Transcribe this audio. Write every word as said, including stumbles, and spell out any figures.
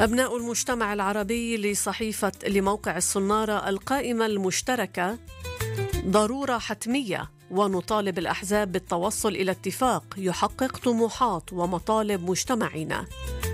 أبناء المجتمع العربي لصحيفة لموقع الصنارة القائمة المشتركة ضرورة حتمية، ونطالب الأحزاب بالتوصل إلى اتفاق يحقق طموحات ومطالب مجتمعنا.